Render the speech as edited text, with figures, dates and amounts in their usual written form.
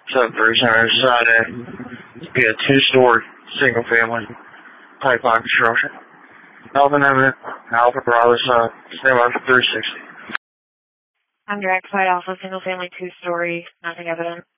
737 decided to be a two-story, single-family pipeline construction. Alpha Eminent, Alpha Bravo Sun, stand by for 360. I'm direct flight Alpha, single family, 2-story, nothing evident.